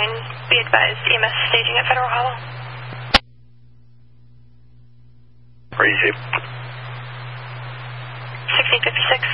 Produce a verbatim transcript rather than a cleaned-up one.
nine, be advised, E M S staging at Federal Hollow. Where are you, Chief? sixteen fifty-six.